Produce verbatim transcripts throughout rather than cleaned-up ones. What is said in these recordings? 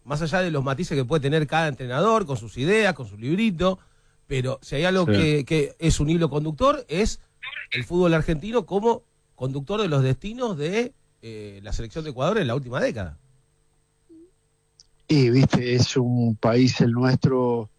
más allá de los matices que puede tener cada entrenador, con sus ideas, con su librito, pero si hay algo Sí. que, que es un hilo conductor, es el fútbol argentino como conductor de los destinos de eh, la selección de Ecuador en la última década. Y, viste, es un país el nuestro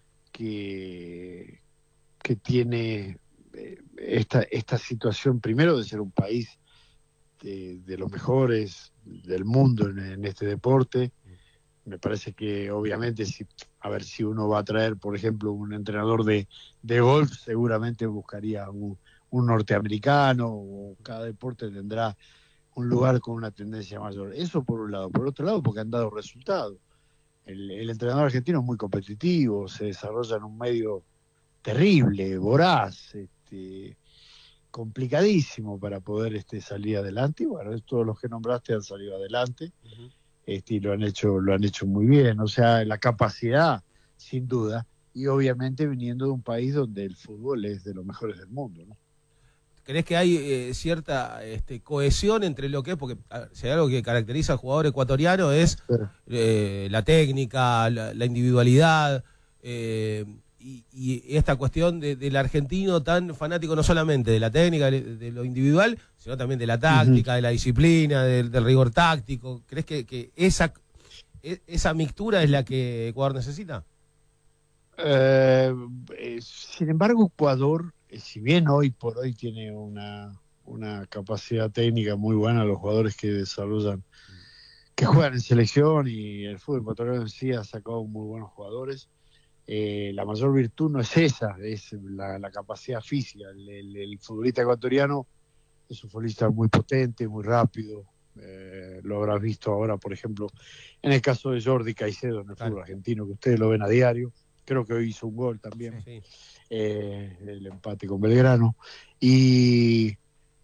que, que tiene eh, esta, esta situación, primero, de ser un país de, de los mejores del mundo en, en este deporte. Me parece que, obviamente, si, a ver, si uno va a traer, por ejemplo, un entrenador de, de golf, seguramente buscaría un, un norteamericano, o cada deporte tendrá un lugar con una tendencia mayor. Eso por un lado. Por otro lado, porque han dado resultados. El, el entrenador argentino es muy competitivo, se desarrolla en un medio terrible, voraz, este, complicadísimo para poder este, salir adelante. Y bueno, todos los que nombraste han salido adelante. Uh-huh. Este, y lo han hecho, lo han hecho muy bien. O sea, la capacidad, sin duda, y obviamente viniendo de un país donde el fútbol es de los mejores del mundo, ¿no? ¿Crees que hay eh, cierta este, cohesión entre lo que es? Porque a ver, si hay algo que caracteriza al jugador ecuatoriano es eh, la técnica, la, la individualidad, eh, y, y esta cuestión de, del argentino tan fanático no solamente de la técnica, de, de lo individual, sino también de la táctica, uh-huh. de la disciplina, del, del rigor táctico. ¿Crees que, que esa, esa mixtura es la que Ecuador necesita? Eh, eh, sin embargo, Ecuador, eh, si bien hoy por hoy tiene una, una capacidad técnica muy buena, los jugadores que desarrollan, que juegan en selección, y el fútbol ecuatoriano en sí ha sacado muy buenos jugadores, eh, la mayor virtud no es esa, es la, la capacidad física. El, el, el futbolista ecuatoriano es un futbolista muy potente, muy rápido. Eh, lo habrás visto ahora, por ejemplo, en el caso de Jordi Caicedo en el claro. fútbol argentino, que ustedes lo ven a diario. Creo que hoy hizo un gol también, sí, sí. Eh, el empate con Belgrano. Y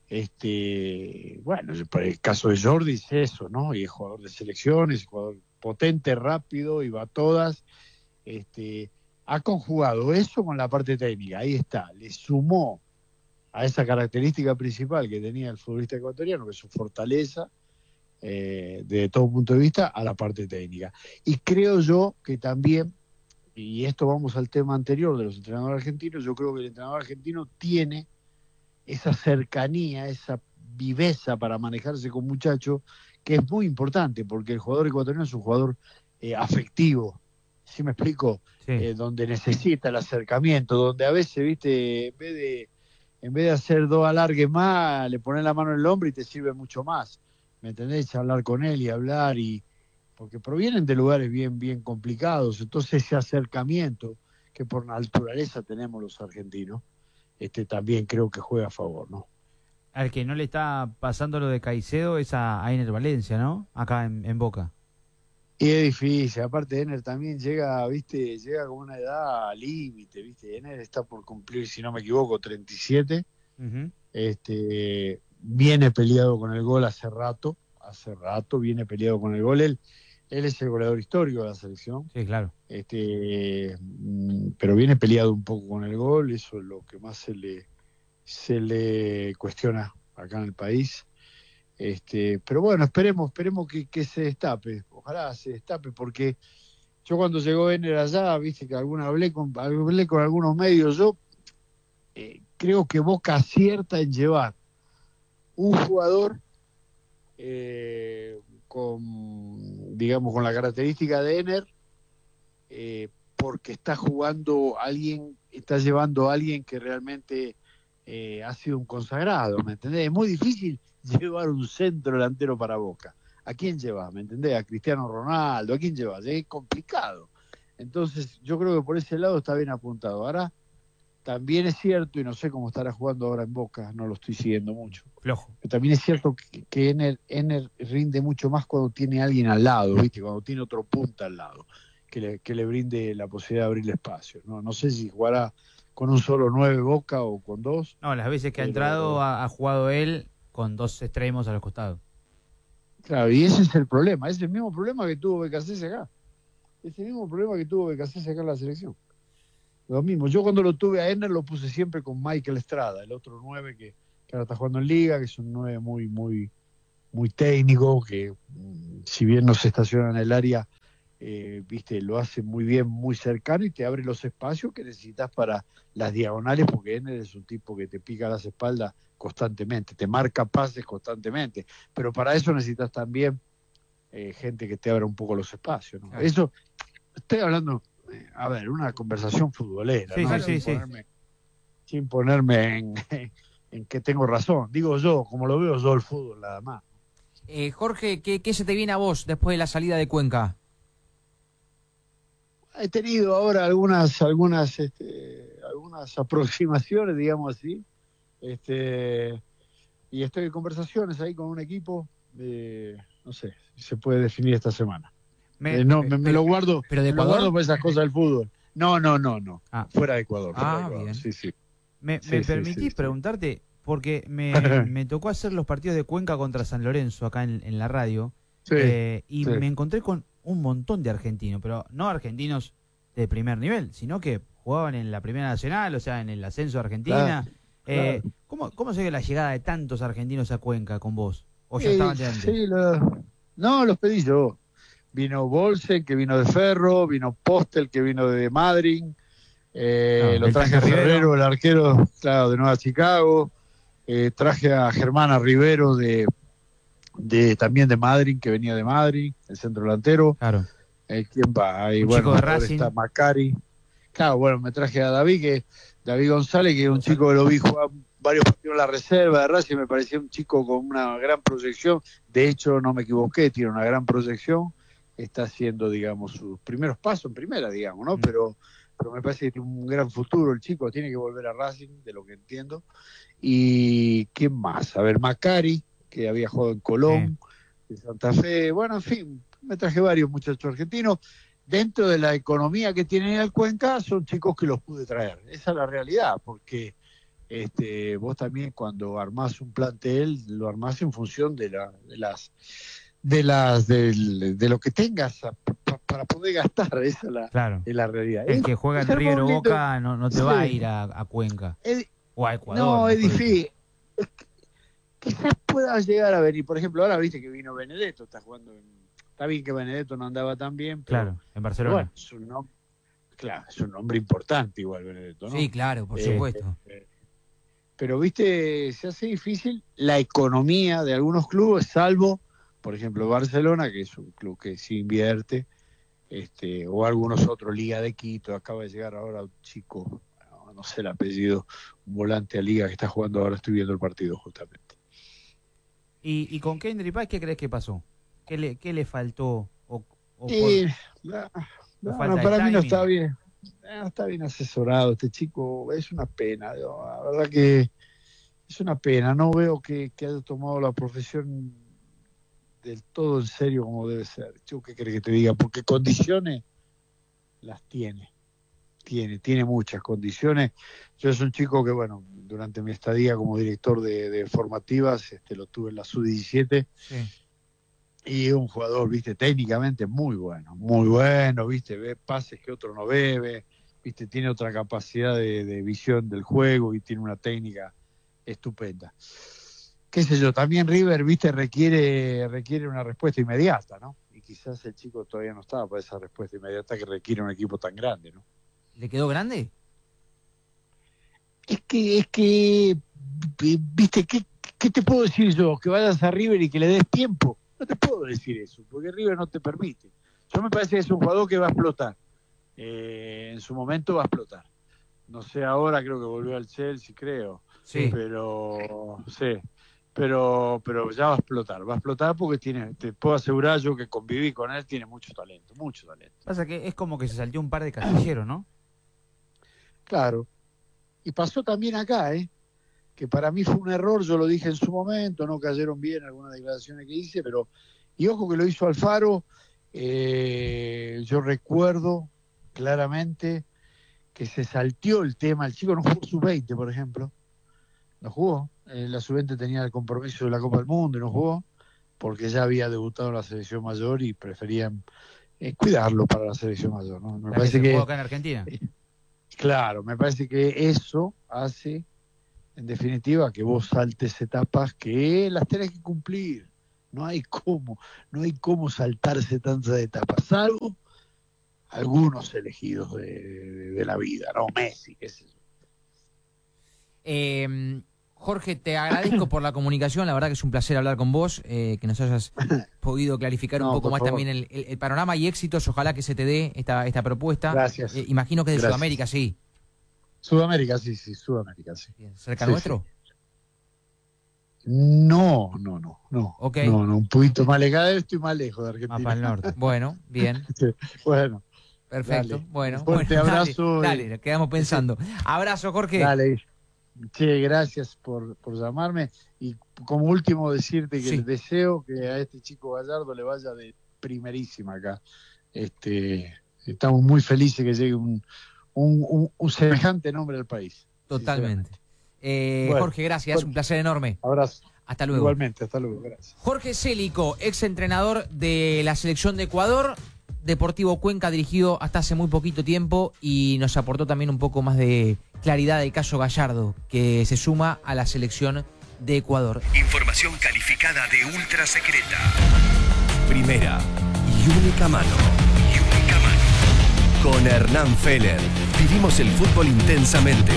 este bueno, el caso de Jordi es eso, ¿no? Y es jugador de selecciones, jugador potente, rápido, y va a todas. Este, ha conjugado eso con la parte técnica, ahí está, le sumó a esa característica principal que tenía el futbolista ecuatoriano, que es su fortaleza, eh, de todo punto de vista, a la parte técnica. Y creo yo que también, y esto vamos al tema anterior de los entrenadores argentinos, yo creo que el entrenador argentino tiene esa cercanía, esa viveza para manejarse con muchachos, que es muy importante, porque el jugador ecuatoriano es un jugador eh, afectivo, ¿sí me explico? Sí. Eh, donde necesita el acercamiento, donde a veces, viste, en vez de, en vez de hacer dos alargues más, le pones la mano en el hombro y te sirve mucho más, ¿me entendés? Hablar con él y hablar, y porque provienen de lugares bien, bien complicados, entonces ese acercamiento que por naturaleza tenemos los argentinos, este también creo que juega a favor, ¿no? Al que no le está pasando lo de Caicedo es a, a Ener Valencia, ¿no? Acá en, en Boca. Y es difícil, aparte Ener también llega, viste, llega con una edad límite, viste, Ener está por cumplir, si no me equivoco, treinta y siete, uh-huh. este, viene peleado con el gol hace rato, hace rato viene peleado con el gol, él, él es el goleador histórico de la selección. Sí, claro. Este, pero viene peleado un poco con el gol, eso es lo que más se le, se le cuestiona acá en el país. Este, pero bueno, esperemos, esperemos que, que se destape, ojalá se destape, porque yo cuando llegó Ener allá, viste que alguna hablé con, hablé con algunos medios, yo eh, creo que Boca acierta en llevar un jugador eh, con, digamos, con la característica de Ener, eh, porque está jugando alguien, está llevando a alguien que realmente eh, ha sido un consagrado, ¿me entendés? Es muy difícil llevar un centro delantero para Boca. ¿A quién lleva? ¿Me entendés? A Cristiano Ronaldo, ¿a quién lleva? Es complicado. Entonces, yo creo que por ese lado está bien apuntado. Ahora, también es cierto, y no sé cómo estará jugando ahora en Boca, no lo estoy siguiendo mucho. Flojo. Pero también es cierto que, que Ener, Ener rinde mucho más cuando tiene a alguien al lado, ¿viste? Cuando tiene otro punta al lado, que le, que le brinde la posibilidad de abrirle espacio. No, no sé si jugará con un solo nueve Boca o con dos. No, las veces que pero... ha entrado ha, ha jugado él con dos extremos a los costados. Claro, y ese es el problema, es el mismo problema que tuvo B K C S acá. Es el mismo problema que tuvo B K C S acá en la selección. Lo mismo, yo cuando lo tuve a Ener lo puse siempre con Michael Estrada, el otro nueve que, que ahora está jugando en Liga, que es un nueve muy, muy, muy técnico, que si bien no se estaciona en el área, eh, viste, lo hace muy bien, muy cercano y te abre los espacios que necesitas para las diagonales, porque Ener es un tipo que te pica las espaldas constantemente, te marca pases constantemente, pero para eso necesitas también eh, gente que te abra un poco los espacios, ¿no? Claro. Eso, estoy hablando, eh, a ver, una conversación futbolera, sí, ¿no? sí, sin, sí, ponerme, sí. sin ponerme en, en que tengo razón, digo yo, como lo veo yo el fútbol, nada más. Eh, Jorge, ¿qué, ¿qué se te viene a vos después de la salida de Cuenca? He tenido ahora algunas algunas este, algunas aproximaciones, digamos así, este, y estoy en conversaciones ahí con un equipo, eh, no sé si se puede definir esta semana. Me, eh, no, me, me lo guardo, ¿pero de me lo Ecuador? guardo por esas cosas del fútbol. No, no, no, no, ah. fuera de Ecuador. Fuera ah, de Ecuador. bien. Sí, sí. ¿Me, sí, me sí, permitís sí, sí. preguntarte? Porque me, me tocó hacer los partidos de Cuenca contra San Lorenzo acá en, en la radio, Sí, eh, y sí. me encontré con un montón de argentinos, pero no argentinos de primer nivel, sino que jugaban en la Primera Nacional, o sea, en el ascenso de Argentina. Claro, eh, claro. ¿cómo, ¿Cómo se ve la llegada de tantos argentinos a Cuenca con vos? ¿O ya Sí, estaban de antes? sí, lo- no, los pedí yo. Vino Bolsen, que vino de Ferro, vino Postel, que vino de Madrid, eh, No, lo el traje Tanque a Ferrero, Rivero. el arquero, claro, de Nueva Chicago, eh, traje a Germana Rivero de, de también de Madrid, que venía de Madrid, el centro delantero. Claro. Eh, ¿Quién va? Ahí, Un bueno, chico de ahora Racing. está Macari. Claro, bueno, me traje a David, que David González, que es un chico que lo vi jugar varios partidos en la reserva de Racing, me parecía un chico con una gran proyección. De hecho, no me equivoqué, tiene una gran proyección. Está haciendo, digamos, sus primeros pasos en primera, digamos, ¿no? Mm. Pero, pero me parece que tiene un gran futuro el chico, tiene que volver a Racing, de lo que entiendo. Y ¿quién más? A ver, Macari, que había jugado en Colón, de Santa Fe. Bueno, en fin, me traje varios muchachos argentinos. Dentro de la economía que tienen el Cuenca, son chicos que los pude traer. Esa es la realidad, porque este, vos también cuando armás un plantel, lo armás en función de, la, de las de las del, de lo que tengas a, pa, para poder gastar. Esa es la, Claro. es la realidad. El Es, que juega en es River o lindo. Boca no, no te Sí. va a ir a, a Cuenca. Es, O a Ecuador. no, es mejor dicho. difícil. Es que quizás pueda llegar a venir. Por ejemplo, ahora viste que vino Benedetto, está jugando en... Está bien que Benedetto no andaba tan bien, pero, Claro, en pero Barcelona. bueno, es un, nom- claro, es un nombre importante igual Benedetto, ¿no? Sí, claro, por Eh, supuesto. eh, pero viste, se hace difícil la economía de algunos clubes, salvo, por ejemplo, Barcelona, que es un club que sí invierte, este, o algunos otros, Liga de Quito, acaba de llegar ahora un chico, no, no sé el apellido, un volante a Liga que está jugando ahora, estoy viendo el partido justamente. ¿Y, y con Kendry Paz qué crees que pasó? ¿Qué le, qué le faltó? O, o Y, por- no, por no, falta de para mí no timing. está bien, no está bien asesorado este chico, es una pena, yo, la verdad que es una pena, no veo que, que haya tomado la profesión del todo en serio como debe ser. Yo qué querés que te diga, porque condiciones las tiene, tiene, tiene muchas condiciones. Yo soy un chico que, bueno, durante mi estadía como director de, de formativas, este, lo tuve en la sub diecisiete, Sí. y un jugador, viste, técnicamente muy bueno, muy bueno, viste, ve pases que otro no ve, ve, viste, tiene otra capacidad de, de visión del juego y tiene una técnica estupenda. Qué sé yo, también River, viste, requiere requiere una respuesta inmediata, ¿no? Y quizás el chico todavía no estaba para esa respuesta inmediata que requiere un equipo tan grande, ¿no? ¿Le quedó grande? Es que, es que, viste, ¿qué, qué te puedo decir yo? Que vayas a River y que le des tiempo. No te puedo decir eso, porque River no te permite. Yo me parece que es un jugador que va a explotar. Eh, en su momento va a explotar. No sé, ahora creo que volvió al Chelsea, creo. Sí. Pero, sí. Pero, pero ya va a explotar, va a explotar porque tiene, te puedo asegurar yo que conviví con él, tiene mucho talento, mucho talento. Pasa que es como que se salteó un par de casilleros, ¿no? Claro. Y pasó también acá, ¿eh? Que para mí fue un error, yo lo dije en su momento, no cayeron bien algunas declaraciones que hice, pero, y ojo que lo hizo Alfaro, eh, yo recuerdo claramente que se salteó el tema, el chico no jugó sub veinte, por ejemplo, no jugó, eh, la sub veinte tenía el compromiso de la Copa del Mundo y no jugó, porque ya había debutado en la selección mayor y preferían eh, cuidarlo para la selección mayor, ¿no? Me La parece que se que, jugó acá en Argentina. eh, claro, me parece que eso hace, en definitiva, que vos saltes etapas que las tenés que cumplir. No hay cómo, no hay cómo saltarse tantas etapas, salvo algunos elegidos de, de, de la vida, ¿no? Messi, qué sé yo. Eh, Jorge, te agradezco por la comunicación, la verdad que es un placer hablar con vos, eh, que nos hayas podido clarificar No, un poco más favor. también el, el, el panorama y éxitos, ojalá que se te dé esta, esta propuesta. Gracias. Eh, imagino que de Gracias. Sudamérica, sí. Sudamérica, sí, sí, Sudamérica, sí. Bien, ¿cerca Sí, nuestro? No, no, no, no. Ok. No, no, un poquito más lejos. Cada vez estoy más lejos de Argentina. Más para el norte. Bueno, bien, Bueno, perfecto. Dale. Bueno, Un fuerte bueno, abrazo Dale, y- dale, quedamos pensando. Abrazo, Jorge. dale. Che, gracias por, por llamarme. Y como último decirte que Sí. le deseo que a este chico Gallardo le vaya de primerísima acá. Este, estamos muy felices que llegue un, un, un, un semejante nombre al país. Totalmente. Eh, Bueno, Jorge, gracias, bueno. un placer enorme. Abrazo. Hasta luego. Igualmente, hasta luego. Gracias. Jorge Célico, ex entrenador de la selección de Ecuador, Deportivo Cuenca, dirigido hasta hace muy poquito tiempo, y nos aportó también un poco más de claridad del caso Gallardo, que se suma a la selección de Ecuador. Información calificada de ultra secreta. Primera y única mano. Y única mano. Con Hernán Feller vivimos el fútbol intensamente.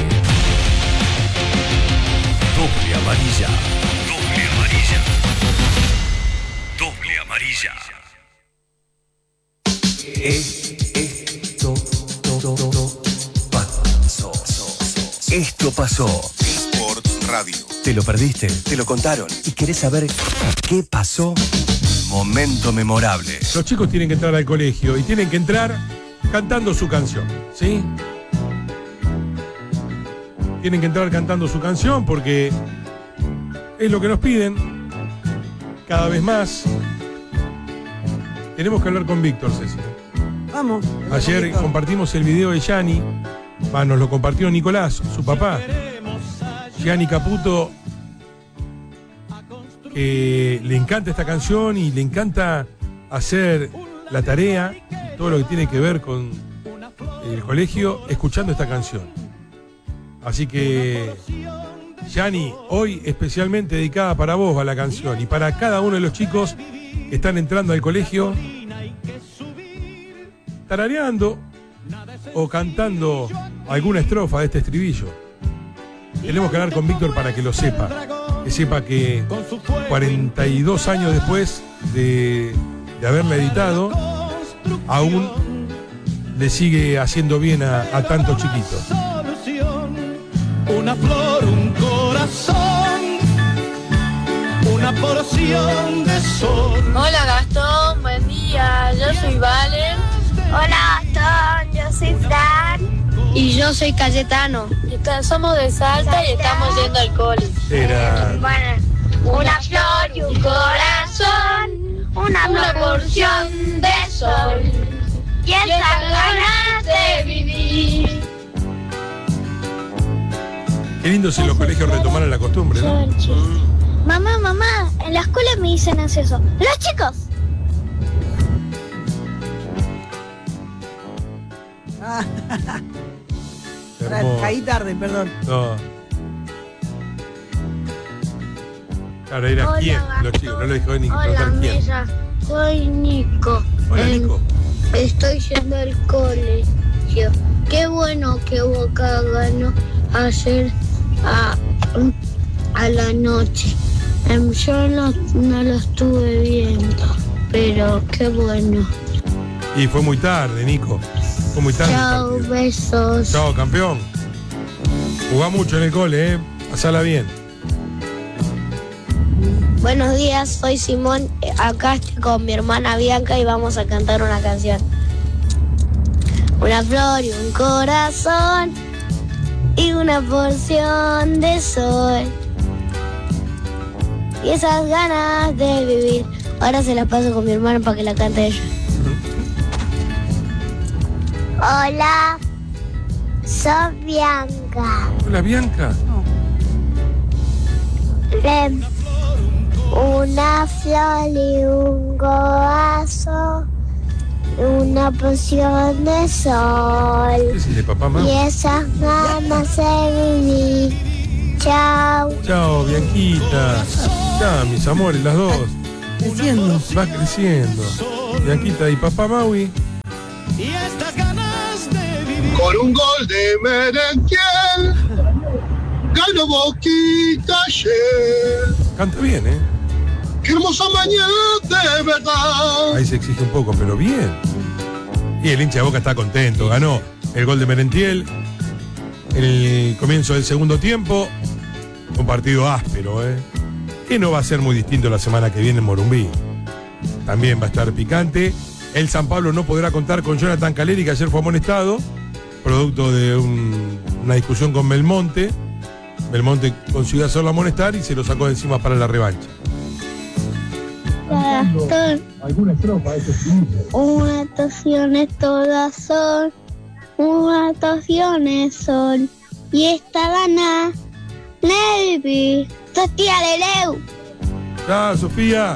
Doble amarilla. Doble amarilla. Doble amarilla. Esto pasó. Esto pasó. Sports Radio. ¿Te lo perdiste? ¿Te lo contaron? ¿Y querés saber qué pasó? Momento memorable. Los chicos tienen que entrar al colegio y tienen que entrar cantando su canción, ¿sí? Tienen que entrar cantando su canción porque es lo que nos piden cada vez más. Tenemos que hablar con Víctor, Ceci. Vamos. Ayer compartimos el video de Gianni, bah, nos lo compartió Nicolás, su papá. Gianni Caputo, que le encanta esta canción y le encanta hacer la tarea, todo lo que tiene que ver con el colegio, escuchando esta canción. Así que, Gianni, hoy especialmente dedicada para vos va la canción y para cada uno de los chicos que están entrando al colegio, tarareando o cantando alguna estrofa de este estribillo. Tenemos que hablar con Víctor para que lo sepa, que sepa que cuarenta y dos años después de, de haberla editado, aún le sigue haciendo bien a, a tantos chiquitos. Una flor, un corazón, una porción de sol. Hola Gastón, buen día, yo soy Valen. Hola Gastón, yo soy Fran. Y yo soy Cayetano. Somos de Salta y estamos yendo al cole. Era... Bueno, una flor y un corazón, una, una porción de sol y esas ganas de vivir. Qué lindo si los colegios retomaran la costumbre, ¿no? Mamá, mamá, en la escuela me dicen eso. Los chicos. Ah, Hermoso. caí tarde, perdón. No. Claro, era Hola, quién, Gastón. los chicos, no lo dijo ni Hola, preguntar quién. mesa. Soy Nico. Hola, En- Nico. Estoy yendo al colegio. Qué bueno que Boca ganó ayer a, a la noche. Em, Yo no, no lo estuve viendo, pero qué bueno. Y fue muy tarde, Nico. Fue muy tarde. el Chao, partido. besos. Chao, campeón. Jugá mucho en el cole, ¿eh? Pasala bien. Buenos días, soy Simón. Eh, Acá estoy con mi hermana Bianca y vamos a cantar una canción. Una flor y un corazón y una porción de sol y esas ganas de vivir. Ahora se la paso con mi hermana para que la cante ella. Hola, soy Bianca. Hola, Bianca. Lem, una flor y un corazón, una porción de sol ¿Qué es de papá, mamá? y esas ganas de vivir. Chao. Chao, Bianquita. Ya, mis amores, las dos. Creciendo. Vas creciendo. Bianquita y papá Maui. y estas ganas de vivir. Con un gol de Merentiel, ganó Boquita ayer. Canta bien, ¿eh? Qué hermosa mañana de verdad. Ahí se exige un poco, pero bien. Y el hincha de Boca está contento, ganó el gol de Merentiel en el comienzo del segundo tiempo. Un partido áspero, ¿eh? Que no va a ser muy distinto la semana que viene en Morumbí. También va a estar picante. El San Pablo no podrá contar con Jonathan Caleri, que ayer fue amonestado, producto de un, una discusión con Belmonte. Belmonte consiguió hacerlo amonestar y se lo sacó de encima para la revancha. ¿Alguna estrofa? Unas actuaciones todas son, unas actuaciones son, y esta gana, Navy, Sofía Leleu. ¡Ah, Sofía!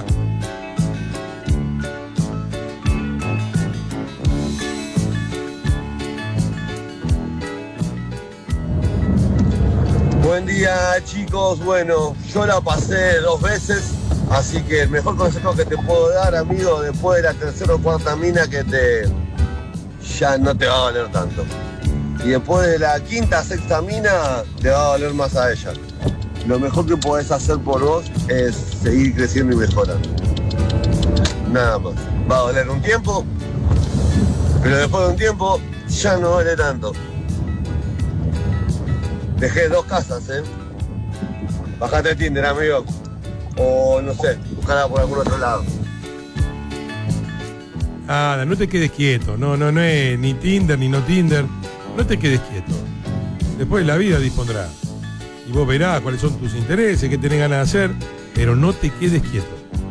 Buen día, chicos. Bueno, yo la pasé dos veces, así que el mejor consejo que te puedo dar, amigo, después de la tercera o cuarta mina, que te ya no te va a valer tanto. Y después de la quinta, sexta mina, te va a valer más a ella. Lo mejor que podés hacer por vos es seguir creciendo y mejorando. Nada más. Va a doler un tiempo, pero después de un tiempo ya no duele tanto. Dejé dos casas, ¿eh? Bajate el Tinder, amigo. O, no sé, buscala por algún otro lado. Ah, no te quedes quieto. No, no, no es ni Tinder ni no Tinder. No te quedes quieto. Después la vida dispondrá. Y vos verás cuáles son tus intereses, qué tenés ganas de hacer. Pero no te quedes quieto.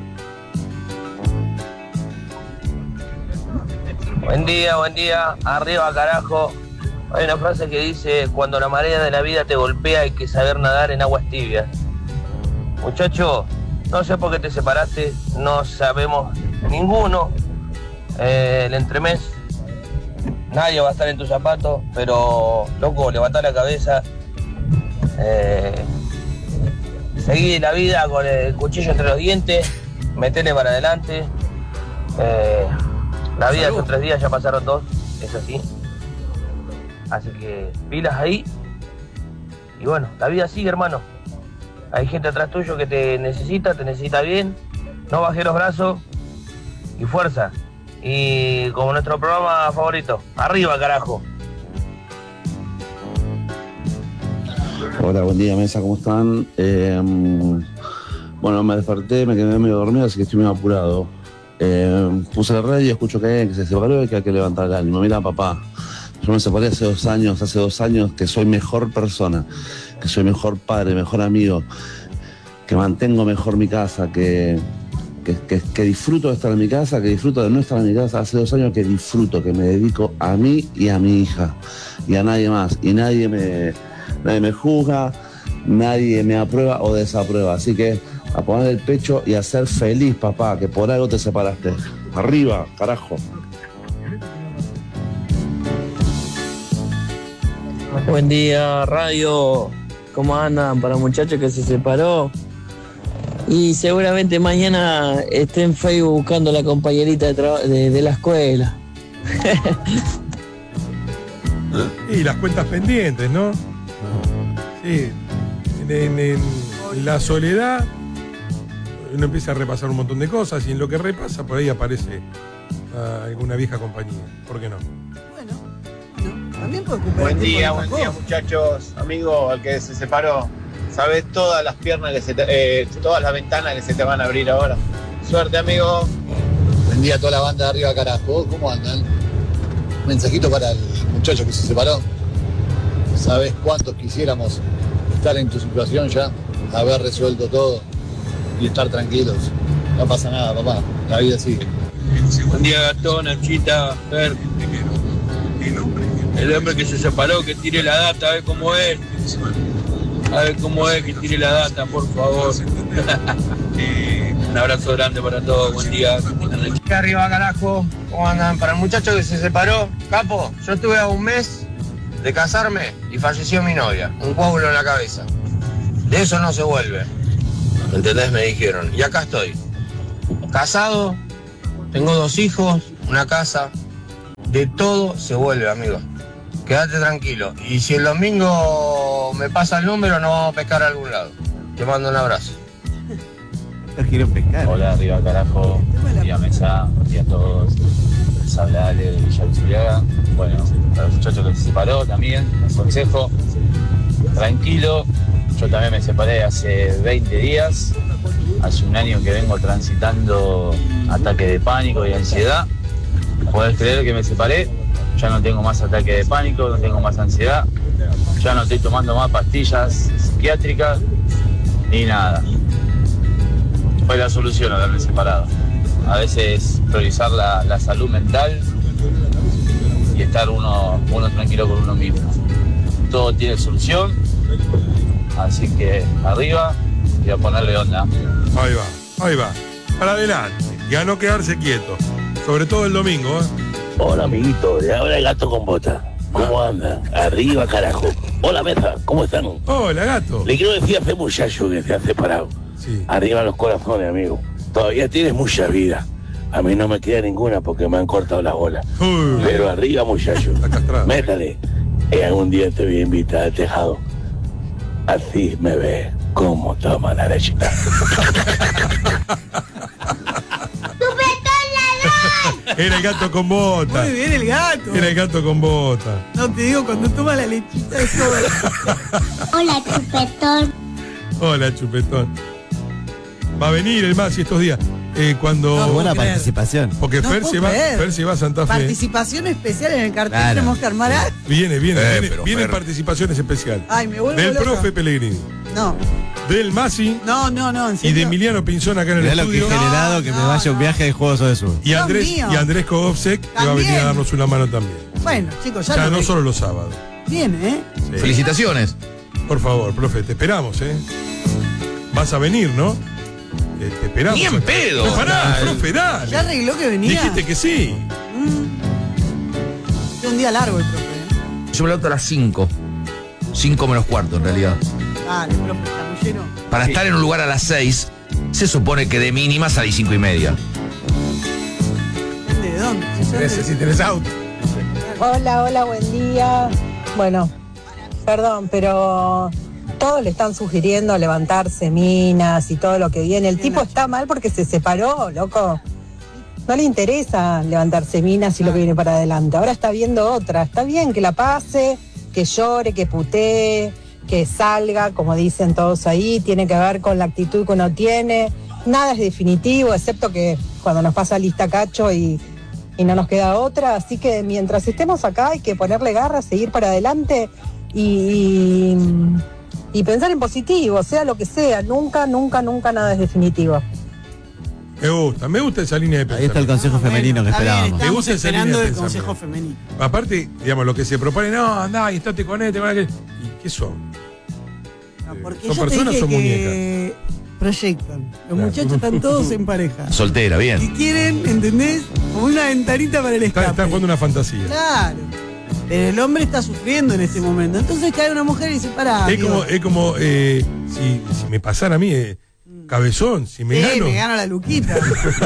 Buen día, buen día. Arriba, carajo. Hay una frase que dice: cuando la marea de la vida te golpea hay que saber nadar en aguas tibias. Muchacho, no sé por qué te separaste, no sabemos ninguno eh, el entremés. Nadie va a estar en tus zapatos, pero, loco, levantá la cabeza. Eh, seguí la vida con el cuchillo entre los dientes, metele para adelante. Eh, la vida son tres días, ya pasaron dos, es así. Así que pilas ahí. Y bueno, la vida sigue, hermano. Hay gente atrás tuyo que te necesita, te necesita bien. No bajes los brazos y fuerza. Y como nuestro programa favorito, arriba, carajo. Hola, buen día, mesa, ¿cómo están? Eh, bueno, me desperté, me quedé medio dormido, así que estoy medio apurado. Eh, puse la radio y escucho que, que se separó y que hay que levantar el ánimo. Mira, papá, yo me separé hace dos años, hace dos años que soy mejor persona, que soy mejor padre, mejor amigo, que mantengo mejor mi casa, que, que, que, que disfruto de estar en mi casa, que disfruto de no estar en mi casa. Hace dos años que disfruto, que me dedico a mí y a mi hija y a nadie más. Y nadie me, nadie me juzga, nadie me aprueba o desaprueba. Así que a poner el pecho y a ser feliz, papá, que por algo te separaste. Arriba, carajo. Buen día, radio. ¿Cómo andan? Para un muchacho que se separó. Y seguramente mañana esté en Facebook buscando la compañerita de, traba- de, de la escuela. Y las cuentas pendientes, ¿no? Sí. En, en- en la soledad uno empieza a repasar un montón de cosas y en lo que repasa por ahí aparece ah, alguna vieja compañía. ¿Por qué no? También puede ocupar Buen el tiempo día, de buen otra día cosa. muchachos, amigo, al que se separó. Sabes todas las piernas que se te, eh, todas las ventanas que se te van a abrir ahora. Suerte, amigo. Buen día a toda la banda de arriba, carajo. ¿Cómo andan? Un mensajito para el muchacho que se separó. ¿Sabes cuántos quisiéramos estar en tu situación ya? Haber resuelto todo y estar tranquilos. No pasa nada, papá. La vida sigue. Buen día, Gastón, Nachita, Fer. El hombre que se separó, que tire la data, a ver cómo es. A ver cómo es, que tire la data, por favor. Un abrazo grande para todos, buen día. Acá arriba, carajo. ¿Cómo andan? Para el muchacho que se separó, capo, yo estuve a un mes de casarme y falleció mi novia. Un coágulo en la cabeza. De eso no se vuelve. ¿Entendés? Me dijeron. Y acá estoy. Casado, tengo dos hijos, una casa. de todo se vuelve, amigo. Quédate tranquilo. Y si el domingo me pasa el número, nos vamos a pescar a algún lado. Te mando un abrazo. Quiero pescar. Hola, arriba carajo. Buen día, Mesa. Buen día a todos. Les habla Ale de Villa Luzuriaga. Bueno, para el muchacho que se separó también, un consejo. Tranquilo. Yo también me separé hace veinte días. Hace un año que vengo transitando ataques de pánico y ansiedad. ¿Podés creer que me separé? Ya no tengo más ataque de pánico, no tengo más ansiedad. Ya no estoy tomando más pastillas psiquiátricas ni nada. Fue la solución haberme separado. A veces priorizar la, la salud mental y estar uno, uno tranquilo con uno mismo. Todo tiene solución, así que arriba y a ponerle onda. Ahí va, ahí va. Para adelante y a no quedarse quieto. Sobre todo el domingo, ¿eh? Hola, amiguito, de ahora el gato con bota. ¿Cómo anda? Arriba, carajo. Hola, Meza, ¿cómo están? Hola, gato. Le quiero decir a ese muchacho que se ha separado. Sí. Arriba los corazones, amigo. Todavía tienes mucha vida. A mí no me queda ninguna porque me han cortado las bolas. Uy. Pero arriba, muchacho. Métale. Y algún día te voy a invitar al tejado. Así me ves cómo toma la lechita. Era el gato con bota. Muy bien el gato. Era el gato con bota. No te digo, cuando toma la lechita es todo. Hola, chupetón. Hola, chupetón. Va a venir el Masi estos días. Eh, cuando. No, buena creer. participación. Porque No Fer, puedo se va, creer. Fer se va a Santa Fe. Participación especial en el cartel. Claro. Tenemos que armar algo. Viene, viene, Eh, viene, pero vienen Fer- participaciones especiales. Ay, me vuelvo Del loca. profe Pellegrini, No, del Masi no, no, no, en y serio. de Emiliano Pinzón acá en el Mirá lo que he estudio. generado que me no, vaya un no. viaje de Juegos de Sur. Y Dios Andrés, mío. y Andrés Kovsek, que va a venir También. a darnos una mano también. Bueno, chicos, ya Ya lo no ve. solo los sábados. Bien, ¿eh? Sí. Felicitaciones. Por favor, profe, te esperamos, ¿eh? Vas a venir, ¿no? Eh, te esperamos. Ni en acá. pedo. No, pará, Dale. profe, dale. ¿Ya arregló que venía? Dijiste que sí. Mm. Fue un día largo el profe. ¿eh? Yo me levanto a las cinco. cinco menos cuarto, en realidad. Dale, profe, chamullero. Para estar en un lugar a las seis, se supone que de mínima salí cinco y media. Depende de dónde. Si son de- Si tenés auto. Hola, hola, buen día. Bueno, perdón, pero todos le están sugiriendo levantarse minas y todo lo que viene. El tipo está mal porque se separó, loco. No le interesa levantarse minas y lo que viene para adelante. Ahora está viendo otra. Está bien que la pase, que llore, que putee, que salga, como dicen todos ahí. Tiene que ver con la actitud que uno tiene. Nada es definitivo, excepto que cuando nos pasa lista cacho y, y no nos queda otra. Así que mientras estemos acá hay que ponerle garras, seguir para adelante y, y, y pensar en positivo, sea lo que sea. Nunca, nunca, nunca nada es definitivo. Me gusta, me gusta esa línea de pensamiento. Ahí está el consejo femenino que Está bien, esperábamos. Me estamos gusta esa esperando línea de el consejo pensamiento. femenino. Aparte, digamos, lo que se propone, no, andá y estate con este, con aquel. ¿Y qué son? No, porque ¿Son yo te personas dije o que proyectan. Los Claro. muchachos están todos en pareja. Soltera, Y bien. quieren, ¿entendés? Como una ventanita para el Está, escape. está jugando una fantasía. Claro. Pero el hombre está sufriendo en este momento. Entonces cae una mujer y dice, pará. Es amigo. como, es como eh, si, si me pasara a mí, eh, cabezón, si me Sí, gano. me gano la luquita.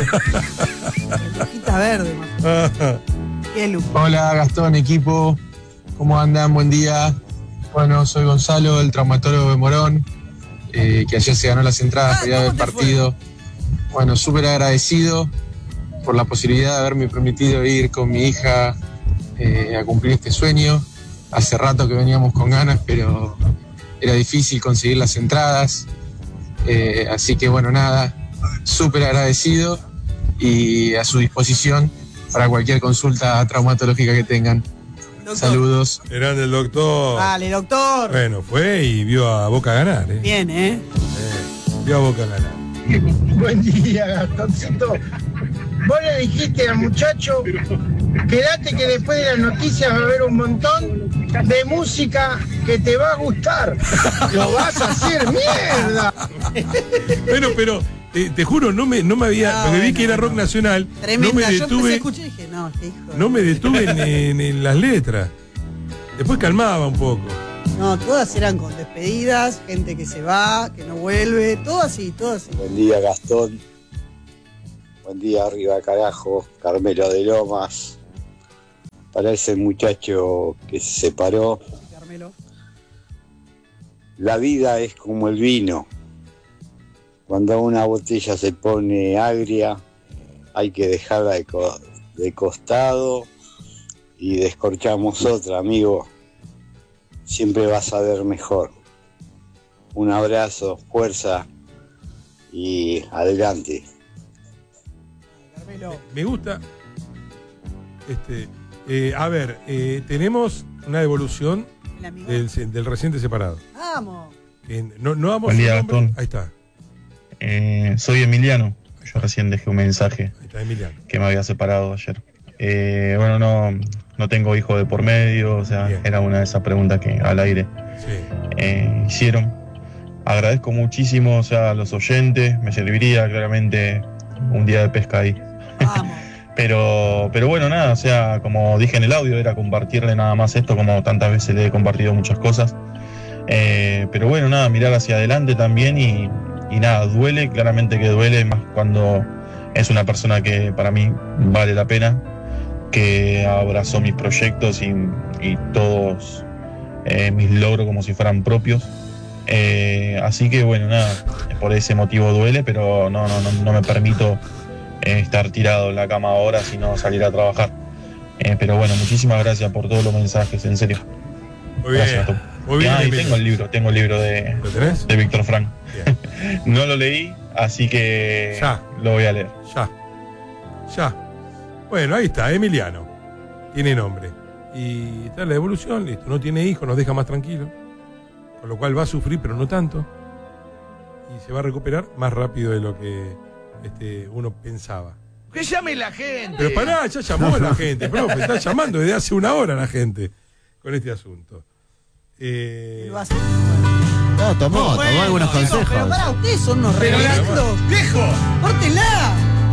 La luquita verde, más. Qué luquita. Hola Gastón, equipo, ¿cómo andan? Buen día. Bueno, soy Gonzalo, el traumatólogo de Morón, eh, que ayer se ganó las entradas Ah, para ir a ver el ¿cómo te fue? partido. Bueno, súper agradecido por la posibilidad de haberme permitido ir con mi hija eh, a cumplir este sueño. Hace rato que veníamos con ganas, pero era difícil conseguir las entradas. Eh, así que bueno, nada, súper agradecido y a su disposición para cualquier consulta traumatológica que tengan. Doctor. Saludos. Grande el doctor. Dale, doctor. Bueno, fue y vio a Boca ganar, ¿eh? Bien, ¿eh? Eh, vio a Boca ganar. Buen día, Gastoncito. Vos le dijiste al muchacho, quédate que después de las noticias va a haber un montón de música que te va a gustar. Lo vas a hacer mierda. Bueno, pero eh, te juro, no me, no me había. No, porque vi bueno, que era bueno. rock nacional. Tremenda. No me Yo empecé a detuve. escuchar y dije, no, qué hijo de- No me detuve en, en- en las letras. Después calmaba un poco. No, todas eran con despedidas, gente que se va, que no vuelve, todo así, todo así. Buen día, Gastón. Buen día, arriba carajo. Carmelo de Lomas. para ese muchacho que se separó. Carmelo. La vida es como el vino. Cuando una botella se pone agria, hay que dejarla de, co- de costado y descorchamos otra, amigo. Siempre vas a ver mejor. Un abrazo, fuerza y adelante. Carmelo. Me gusta. Este, eh, a ver, eh, tenemos una devolución El amigo. del, del reciente separado. Vamos. Eh, no, no vamos Buen día, a nombre. Gastón. Ahí está. Eh, soy Emiliano. Yo recién dejé un mensaje Ahí está Emiliano. que me había separado ayer. Eh, bueno, no, no tengo hijo de por medio, o sea, Bien. era una de esas preguntas que al aire Sí. eh, hicieron. Agradezco muchísimo, o sea, a los oyentes, me serviría claramente un día de pesca ahí. Vamos. Pero, pero bueno, nada, o sea, como dije en el audio, era compartirle nada más esto, como tantas veces le he compartido muchas cosas. Eh, pero bueno, nada, mirar hacia adelante también y, y nada, duele, claramente que duele, más cuando es una persona que para mí vale la pena, que abrazó mis proyectos y, y todos eh, mis logros como si fueran propios. Eh, así que bueno, nada, por ese motivo duele, pero no, no, no, no me permito eh, estar tirado en la cama ahora, sino salir a trabajar. Eh, pero bueno, muchísimas gracias por todos los mensajes, en serio. Muy bien. Gracias, Tom. Muy bien, Ah, y Emilio. tengo el libro, tengo el libro de, ¿Lo tenés? de Víctor Frank. Bien. No lo leí, así que Ya. lo voy a leer. Ya. Ya. Bueno, ahí está, Emiliano. Tiene nombre. Y está la devolución, listo. No tiene hijos, nos deja más tranquilos. Con lo cual va a sufrir, pero no tanto. Y se va a recuperar más rápido de lo que este, uno pensaba. Que llame la gente. Pero pará, ya llamó la gente, profe. Está llamando desde hace una hora la gente con este asunto. Eh, Lo hace. No, tomó, Bueno, tomó algunos chicos, consejos. Pero para ustedes son unos Pero la- reverendos. ¡Viejo! ¡Córtela!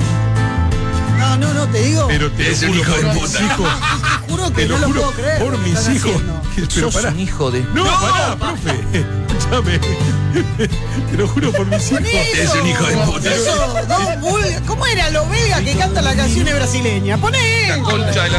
No, no, no, te digo. pero te Es lo un juro hijo por de mis puta. hijos. Te juro que Te lo no lo juro puedo creer. por lo que mis están hijos. haciendo. Pero Sos pará. un hijo de... No, pará, profe. Escúchame. Te lo juro por mis hijos. Con eso, Es un hijo de puta. Eso, dos bul- ¿Cómo era lo belga que canta las canciones brasileñas? Poné. La concha de la